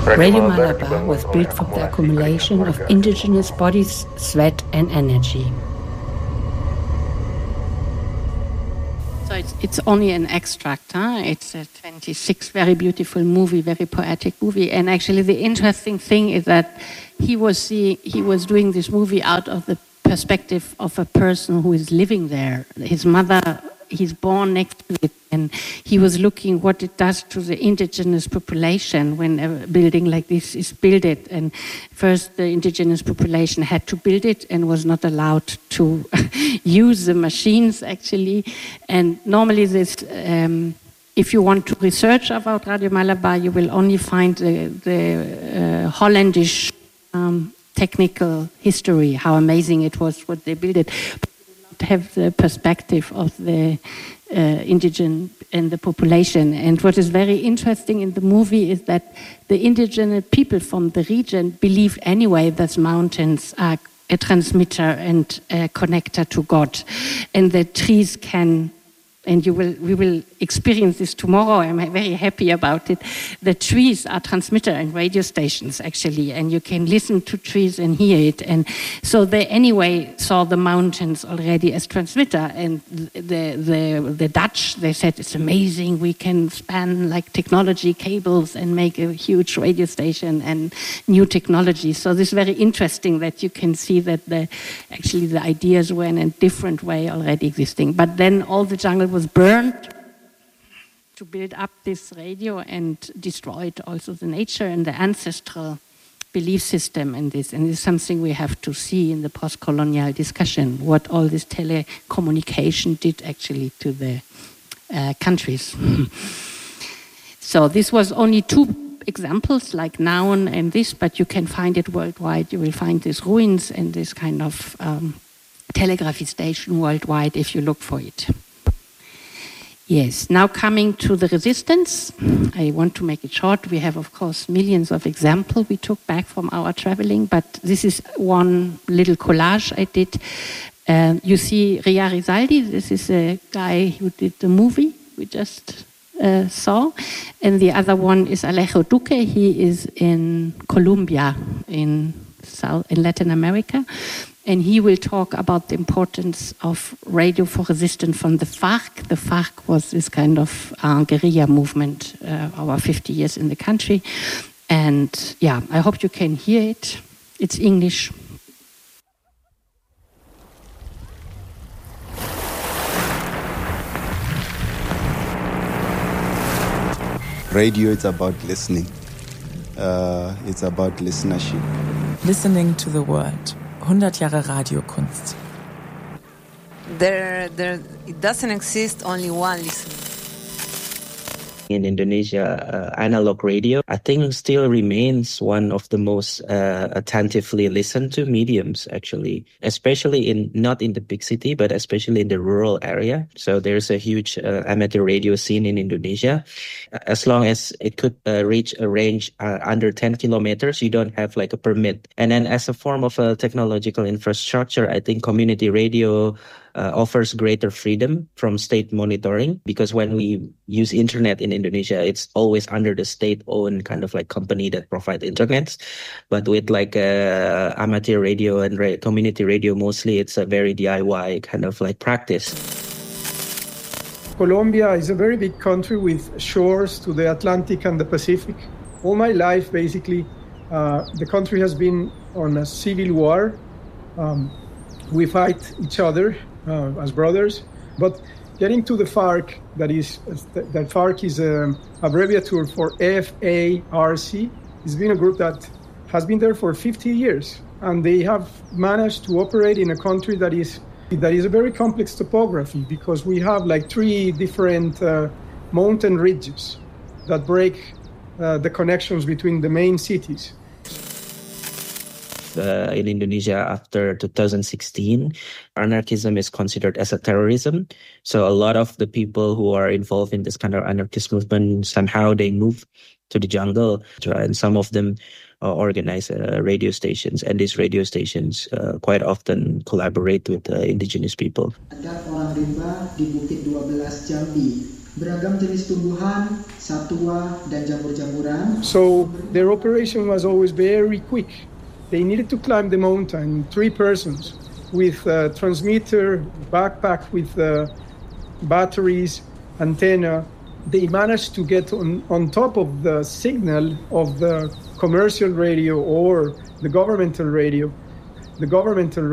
Radio Malabar was built from the accumulation of indigenous bodies, sweat and energy. So it's only an extract. It's a 26 very beautiful movie, very poetic movie. And actually the interesting thing is that he was doing this movie out of the perspective of a person who is living there. His mother, he's born next to it, and he was looking what it does to the indigenous population when a building like this is built. And first the indigenous population had to build it and was not allowed to use the machines actually. And normally this, if you want to research about Radio Malabar, you will only find the Hollandish technical history, how amazing it was what they built it. But you will not have the perspective of the indigenous and the population. And what is very interesting in the movie is that the indigenous people from the region believe anyway that mountains are a transmitter and a connector to God, and the trees can. And we will experience this tomorrow. I'm very happy about it. The trees are transmitter and radio stations, actually, and you can listen to trees and hear it. And so they anyway saw the mountains already as transmitter. And the Dutch, they said, it's amazing. We can span like technology cables and make a huge radio station and new technology. So this is very interesting that you can see that actually the ideas were in a different way already existing. But then all the jungle was burned to build up this radio and destroyed also the nature and the ancestral belief system in this. And it's something we have to see in the post-colonial discussion, what all this telecommunication did actually to the countries. So this was only two examples like Nauen and this, but you can find it worldwide. You will find these ruins and this kind of telegraphy station worldwide if you look for it. Yes, now coming to the resistance, I want to make it short. We have, of course, millions of examples we took back from our traveling, but this is one little collage I did. You see Ria Rizaldi, this is a guy who did the movie we just saw, and the other one is Alejo Duque. He is in Colombia, in Latin America. And he will talk about the importance of radio for resistance from the FARC. The FARC was this kind of guerrilla movement over 50 years in the country. And yeah, I hope you can hear it. It's English. Radio is about listening. It's about listenership. Listening to the world. 100 Jahre Radiokunst. It doesn't exist only one listener. In Indonesia, analog radio, I think, still remains one of the most attentively listened to mediums, actually, especially not in the big city, but especially in the rural area. So there's a huge amateur radio scene in Indonesia. As long as it could reach a range under 10 kilometers, you don't have like a permit. And then as a form of a technological infrastructure, I think community radio offers greater freedom from state monitoring, because when we use internet in Indonesia, it's always under the state-owned kind of like company that provide internet. But with like amateur radio and community radio, mostly it's a very DIY kind of like practice. Colombia is a very big country with shores to the Atlantic and the Pacific. All my life, basically, the country has been on a civil war. We fight each other as brothers, but getting to the FARC, that FARC is an abbreviature for FARC. It's been a group that has been there for 50 years, and they have managed to operate in a country that is a very complex topography, because we have like 3 different mountain ridges that break the connections between the main cities. In Indonesia after 2016, anarchism is considered as a terrorism. So a lot of the people who are involved in this kind of anarchist movement, somehow they move to the jungle, and some of them organize radio stations, and these radio stations quite often collaborate with indigenous people. Ada orang rimba di Bukit 12 Jambi. beragam jenis tumbuhan, satwa, dan jamur-jamuran. So their operation was always very quick. They needed to climb the mountain, 3 persons, with a transmitter, backpack with batteries, antenna. They managed to get on top of the signal of the commercial radio or the governmental radio. The governmental